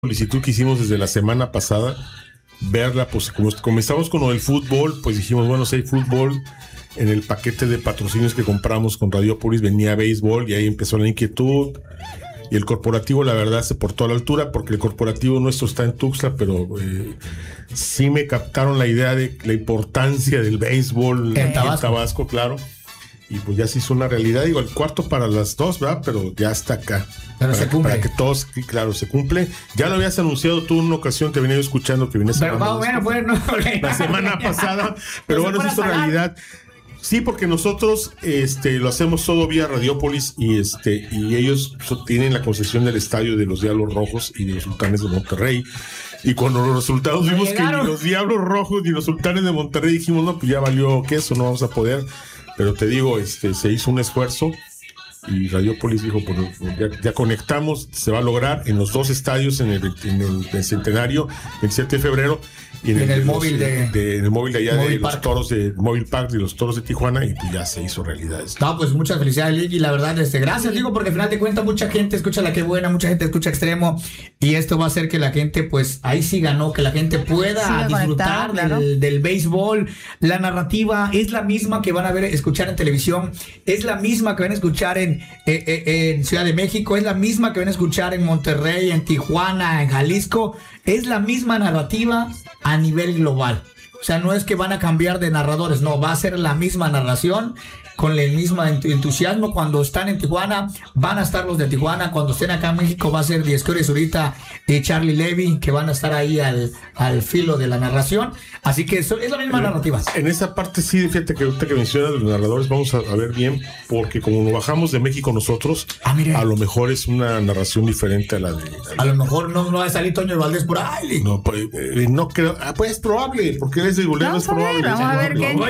solicitud que hicimos desde la semana pasada, verla, pues como comenzamos con lo del fútbol, pues dijimos, bueno, si hay fútbol, en el paquete de patrocinios que compramos con Radiopolis venía béisbol y ahí empezó la inquietud. Y el corporativo, la verdad, se portó a la altura porque el corporativo nuestro está en Tuxtla, pero sí me captaron la idea de la importancia del béisbol en Tabasco, claro. Y pues ya se hizo una realidad, digo, el cuarto para las 2, ¿verdad? Pero ya está acá. Pero se cumple. Para que todos, claro, se cumple. Ya lo habías anunciado tú en una ocasión, te venía yo escuchando que vienes la semana pasada, pero bueno, se hizo realidad. Sí, porque nosotros lo hacemos todo vía Radiopolis y ellos tienen la concesión del estadio de los Diablos Rojos y de los Sultanes de Monterrey. Y cuando los resultados vimos que ni los Diablos Rojos ni los Sultanes de Monterrey, dijimos, no, pues ya valió que eso, no vamos a poder. Pero te digo, se hizo un esfuerzo y Radiopolis dijo, pues ya conectamos, se va a lograr en los dos estadios, en el Centenario, el 7 de febrero, y en el móvil de allá de los Toros de Móvil Park, de los Toros de Tijuana, y pues ya se hizo realidad esto. No, pues muchas felicidades, Lick, y la verdad, gracias, digo, porque al final de cuentas mucha gente escucha La Que Buena, mucha gente escucha Extremo, y esto va a hacer que la gente, pues, ahí sí ganó, que la gente pueda disfrutar del béisbol. La narrativa es la misma que van a escuchar en televisión, es la misma que van a escuchar en Ciudad de México, es la misma que van a escuchar en Monterrey, en Tijuana, en Jalisco, es la misma narrativa a nivel global. O sea, no es que van a cambiar de narradores, no, va a ser la misma narración, con el mismo entusiasmo. Cuando están en Tijuana, van a estar los de Tijuana. Cuando estén acá en México, va a ser Dioscorio Zurita y Charlie Levy, que van a estar ahí al filo de la narración. Así que es la misma narrativa. En esa parte sí, fíjate que ahorita que mencionas de los narradores, vamos a ver bien, porque como nos bajamos de México nosotros, a lo mejor es una narración diferente a la de... A lo mejor no va a salir Toño Valdés por ahí. No, pues, no creo. Pues es probable, porque eres de Bolero, es probable. Vamos a ver qué.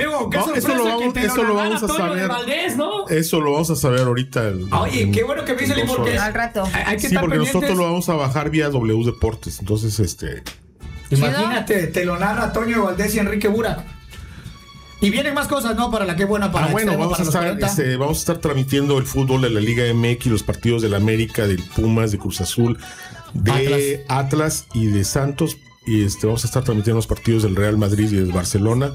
Eso lo vamos a saber. Valdés, ¿no? Eso lo vamos a saber ahorita. Oye, qué bueno que me dice el porque al rato. Hay que sí, porque pendientes. nosotros lo vamos a bajar vía W Deportes. Entonces, imagínate, te lo narra Toño Valdés y Enrique Burak. Y vienen más cosas, ¿no? Para La Que Buena, para bueno, vamos a estar transmitiendo el fútbol de la Liga MX, los partidos del América, del Pumas, de Cruz Azul, de Atlas y de Santos. Y vamos a estar transmitiendo los partidos del Real Madrid y del Barcelona.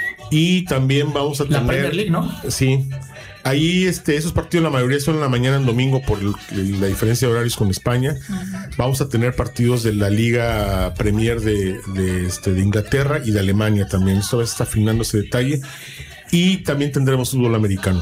Y también vamos a tener... La Premier League, ¿no? Sí. Ahí esos partidos la mayoría son en la mañana, en domingo, por la diferencia de horarios con España. Vamos a tener partidos de la Liga Premier de Inglaterra y de Alemania también. Esto está afinando ese detalle. Y también tendremos fútbol americano.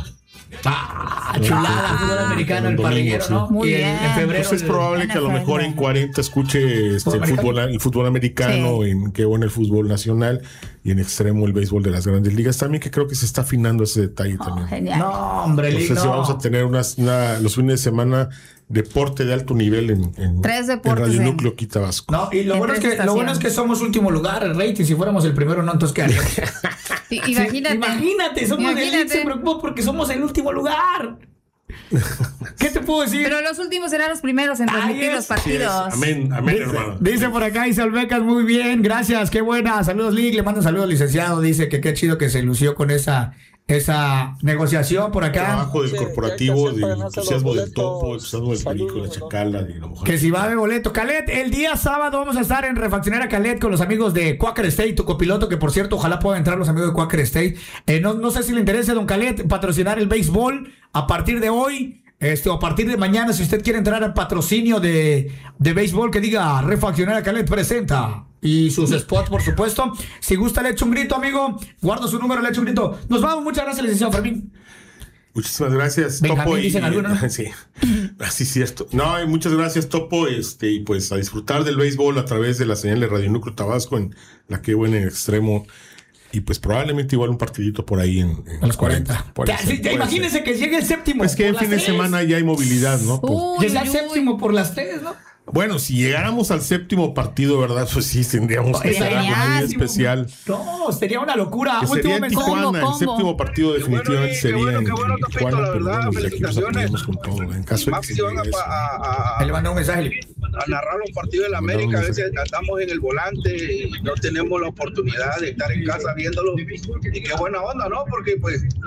Chulada, fútbol americano, el parrillero, sí. ¿No? Muy bien. En febrero. Pues es probable que a lo mejor en 40 escuche el fútbol americano, sí. En Qué Bueno el fútbol nacional y en Extremo el béisbol de las grandes ligas también, que creo que se está afinando ese detalle también. Genial. No, hombre, entonces vamos a tener los fines de semana deporte de alto nivel en Radio Núcleo aquí Tabasco. No, y lo bueno es que somos último lugar en rating. Si fuéramos el primero, no, entonces ¿qué haríamos? Imagínate, somos el elite, se preocupa porque somos el último lugar. ¿Qué te puedo decir? Pero los últimos serán los primeros en transmitir los partidos. Amén, hermano. Dice por acá Isabel Becas, muy bien, gracias, qué buena. Saludos, Lick, le mando saludos, licenciado. Dice que qué chido que se lució con esa negociación por acá. Trabajo del corporativo, del entusiasmo del Topo, entusiasmo del Perico, la Chacala, de la mujer. Que si va de boleto. Calet, el día sábado vamos a estar en Refaccionera Calet con los amigos de Quaker State, tu copiloto, que por cierto, ojalá puedan entrar los amigos de Quaker State. No sé si le interesa, don Calet, patrocinar el béisbol a partir de hoy. O a partir de mañana, si usted quiere entrar al patrocinio de béisbol, que diga Refaccionera Calet presenta. Y sus spots, por supuesto. Si gusta, le echo un grito, amigo. Guardo su número, le echo un grito. Nos vamos, muchas gracias, licenciado Fermín. Muchísimas gracias, Benjamín, Topo. Dicen algunos, ¿no? Sí, así es cierto. No, muchas gracias, Topo. Y pues a disfrutar del béisbol a través de la señal de Radio Núcleo Tabasco en La Que Buena en Extremo. Y pues probablemente igual un partidito por ahí en los 40. Imagínense que llegue el séptimo. Es que en fin de semana ya hay movilidad, ¿no? Llega el séptimo por las 3, ¿no? Bueno, si llegáramos al séptimo partido, ¿verdad? Pues sí, tendríamos que estar algo muy especial. No, sería una locura. Sería en Tijuana, el séptimo partido definitivamente sería en Tijuana, pero bueno, aquí nos apoyamos con todo. En caso de que se llegue él le mandó un mensaje. A narrar los partidos de la América, a veces estamos en el volante y no tenemos la oportunidad de estar en casa viéndolo. Y qué buena onda, ¿no? Porque pues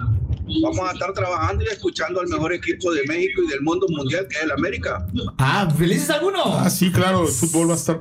vamos a estar trabajando y escuchando al mejor equipo de México y del mundo mundial, que es el América. ¿Felices algunos? Sí, claro, el fútbol va a estar